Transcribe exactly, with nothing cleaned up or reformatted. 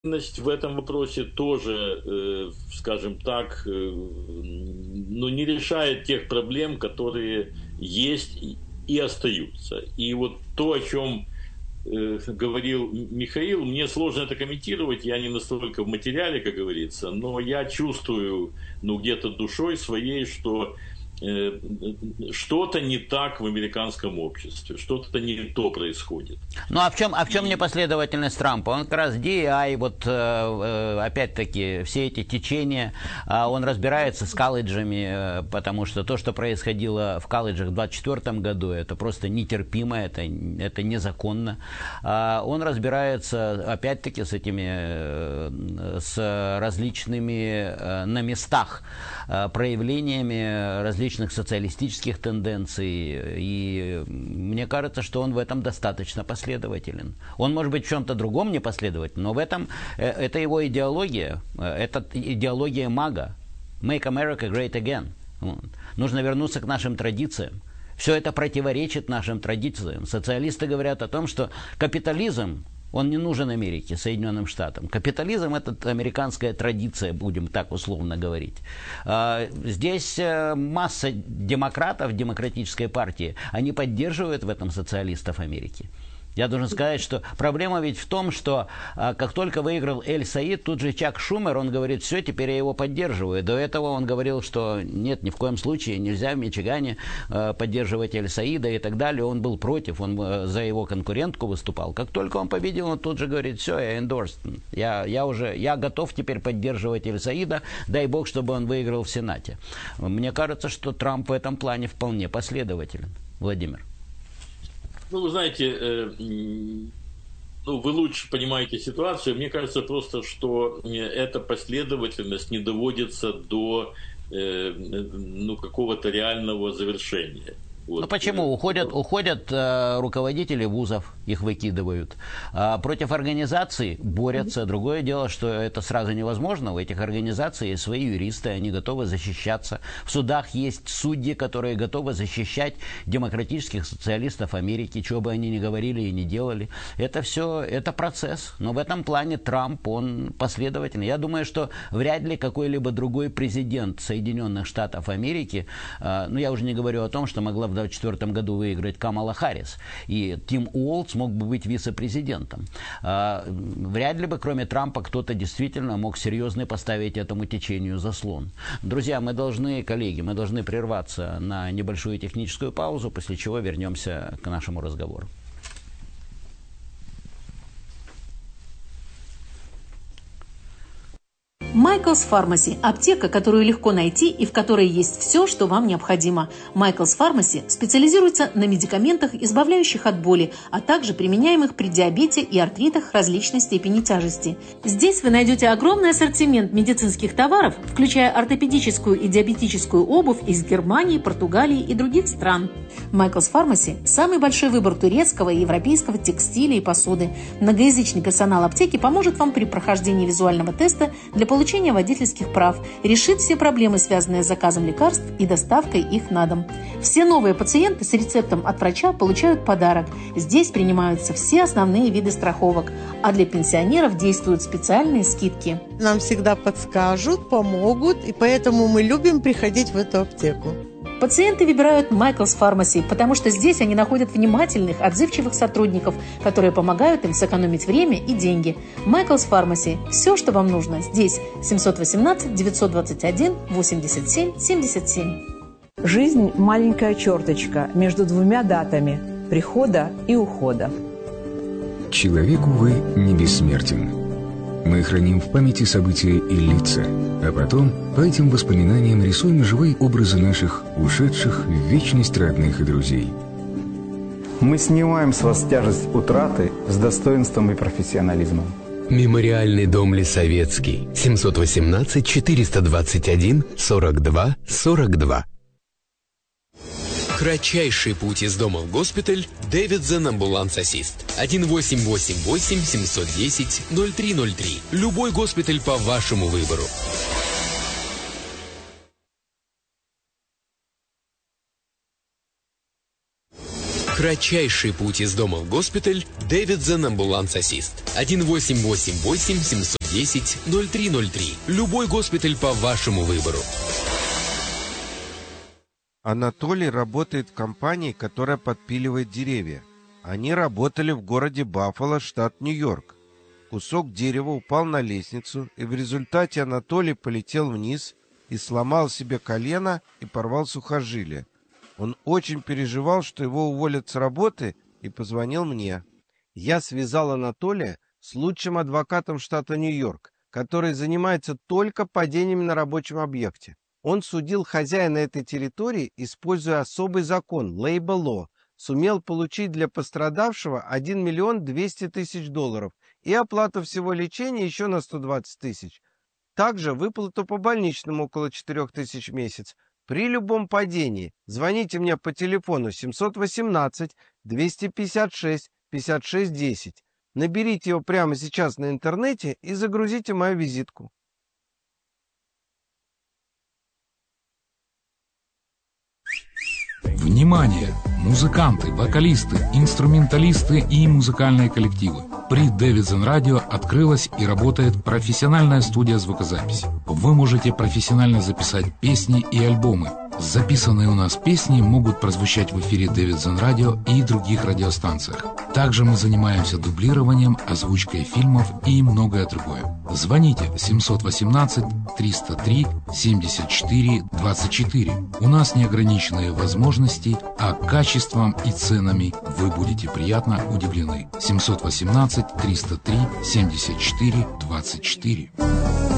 В этом вопросе тоже, э, скажем так, э, ну, не решает тех проблем, которые есть и, и остаются. И вот то, о чем э, говорил Михаил, мне сложно это комментировать, я не настолько в материале, как говорится, но я чувствую, ну, где-то душой своей, что э, что-то не так в американском обществе, что-то не то происходит. Ну а в чем, а в чем непоследовательность Трампа? Он как раз ди и ай, вот э, опять-таки все эти течения, э, он разбирается с колледжами, э, потому что то, что происходило в колледжах в двадцать четвёртом году, это просто нетерпимо, это, это незаконно. Э, он разбирается опять-таки с этими, э, с различными э, на местах э, проявлениями различных социалистических тенденций, и мне кажется, что он в этом достаточно последователен. Он может быть в чем-то другом непоследователен, но в этом э, это его идеология, э, это идеология мага. Make America Great Again. Вот. Нужно вернуться к нашим традициям. Все это противоречит нашим традициям. Социалисты говорят о том, что капитализм, он не нужен Америке, Соединенным Штатам. Капитализм – это американская традиция, будем так условно говорить. Здесь масса демократов, демократической партии, они поддерживают в этом социалистов Америки. Я должен сказать, что проблема ведь в том, что а, как только выиграл Эль Саид, тут же Чак Шумер, он говорит, все, теперь я его поддерживаю. До этого он говорил, что нет, ни в коем случае нельзя в Мичигане а, поддерживать Эль Саида и так далее. Он был против, он а, за его конкурентку выступал. Как только он победил, он тут же говорит, все, я endorsed. Я, я уже, я готов теперь поддерживать Эль Саида, дай бог, чтобы он выиграл в Сенате. Мне кажется, что Трамп в этом плане вполне последователен. Владимир. Ну, вы знаете, э, ну, вы лучше понимаете ситуацию. Мне кажется просто, что эта последовательность не доводится до э, ну, какого-то реального завершения. Вот. Ну почему? Уходят, уходят э, руководители вузов, их выкидывают. А против организаций борются. Другое дело, что это сразу невозможно. У этих организаций есть свои юристы, они готовы защищаться. В судах есть судьи, которые готовы защищать демократических социалистов Америки, чего бы они ни говорили и ни делали. Это все, это процесс. Но в этом плане Трамп, он последовательный. Я думаю, что вряд ли какой-либо другой президент Соединенных Штатов Америки, э, ну я уже не говорю о том, что могла в две тысячи четвёртом году выиграть Камала Харрис, и Тим Уолтс мог бы быть вице-президентом. А, вряд ли бы, кроме Трампа, кто-то действительно мог серьезно поставить этому течению заслон. Друзья, мы должны, коллеги, мы должны прерваться на небольшую техническую паузу, после чего вернемся к нашему разговору. Michael's Pharmacy – аптека, которую легко найти и в которой есть все, что вам необходимо. Michael's Pharmacy специализируется на медикаментах, избавляющих от боли, а также применяемых при диабете и артритах различной степени тяжести. Здесь вы найдете огромный ассортимент медицинских товаров, включая ортопедическую и диабетическую обувь из Германии, Португалии и других стран. Michael's Pharmacy – самый большой выбор турецкого и европейского текстиля и посуды. Многоязычный персонал аптеки поможет вам при прохождении визуального теста для получения получения водительских прав, решит все проблемы, связанные с заказом лекарств и доставкой их на дом. Все новые пациенты с рецептом от врача получают подарок. Здесь принимаются все основные виды страховок, а для пенсионеров действуют специальные скидки. Нам всегда подскажут, помогут, и поэтому мы любим приходить в эту аптеку. Пациенты выбирают Michael's Pharmacy, потому что здесь они находят внимательных, отзывчивых сотрудников, которые помогают им сэкономить время и деньги. Michael's Pharmacy. Все, что вам нужно, здесь. семьсот восемнадцать девятьсот двадцать один восемьдесят семь семьдесят семь. Жизнь – маленькая черточка между двумя датами – прихода и ухода. Человек, увы, не бессмертен. Мы храним в памяти события и лица, а потом по этим воспоминаниям рисуем живые образы наших ушедших в вечность родных и друзей. Мы снимаем с вас тяжесть утраты с достоинством и профессионализмом. Мемориальный дом Лисовецкий. семьсот восемнадцать четыреста двадцать один сорок два сорок два. Кратчайший путь из дома в госпиталь. Дэвидсон Амбуланс Ассист. один восемь восемь восемь семьсот десять ноль три ноль три. Любой госпиталь по вашему выбору. Кратчайший путь из дома в госпиталь Davidson Ambulance Assist. один восемь восемь восемь семь один ноль ноль три ноль три. Любой госпиталь по вашему выбору. Анатолий работает в компании, которая подпиливает деревья. Они работали в городе Баффало, штат Нью-Йорк. Кусок дерева упал на лестницу, и в результате Анатолий полетел вниз и сломал себе колено и порвал сухожилие. Он очень переживал, что его уволят с работы, и позвонил мне. Я связал Анатолия с лучшим адвокатом штата Нью-Йорк, который занимается только падениями на рабочем объекте. Он судил хозяина этой территории, используя особый закон Labor Law, сумел получить для пострадавшего один миллион двести тысяч долларов и оплату всего лечения еще на сто двадцать тысяч. Также выплату по больничному около четырех тысяч в месяц. При любом падении звоните мне по телефону семь один восемь двести пятьдесят шесть пятьдесят шесть десять. Наберите его прямо сейчас на интернете и загрузите мою визитку. Внимание! Музыканты, вокалисты, инструменталисты и музыкальные коллективы. При Davidson Radio открылась и работает профессиональная студия звукозаписи. Вы можете профессионально записать песни и альбомы. Записанные у нас песни могут прозвучать в эфире Davidson Radio и других радиостанциях. Также мы занимаемся дублированием, озвучкой фильмов и многое другое. Звоните семь один восемь триста три семьдесят четыре двадцать четыре. У нас неограниченные возможности, а качеством и ценами вы будете приятно удивлены. семь один восемь триста три семьдесят четыре двадцать четыре.